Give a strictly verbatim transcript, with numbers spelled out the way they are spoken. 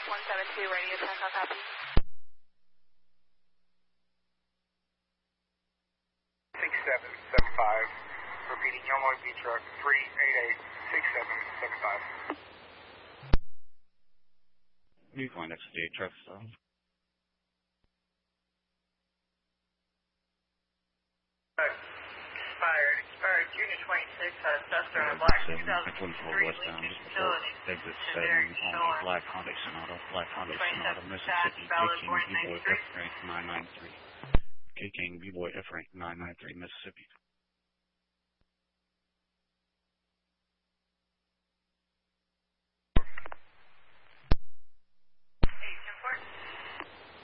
one seven two, radio check, I'll copy. six seven seven five, repeating Illinois B truck three eight eight six seven seven five. Viewpoint X D truck stop. Expired, expired June twenty-sixth, uh, Duster on a black two thousand three Lincoln utility. Exit seven on Black Honda Sonata, Black Honda Sonata, Mississippi, King B-Boy F-Rank nine nine three. King B-Boy F-Rank nine nine three, Mississippi.